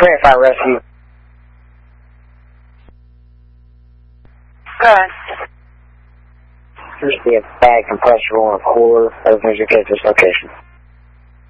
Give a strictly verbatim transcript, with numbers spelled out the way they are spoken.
Command Fire Rescue. Go ahead. There's be a bag compressor on a cooler. Those things are at this location.